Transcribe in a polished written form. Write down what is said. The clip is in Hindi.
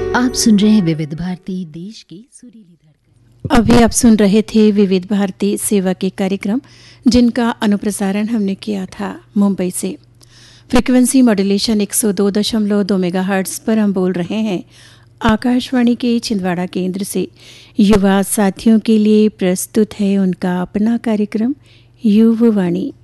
आप सुन रहे हैं विविध भारती देश की सुरीली धड़कन। अभी आप सुन रहे थे विविध भारती सेवा के कार्यक्रम जिनका अनुप्रसारण हमने किया था मुंबई से। फ्रीक्वेंसी मॉड्यूलेशन 102.2 मेगाहर्ट्ज पर हम बोल रहे हैं आकाशवाणी के छिंदवाड़ा केंद्र से। युवा साथियों के लिए प्रस्तुत है उनका अपना कार्यक्रम युववाणी।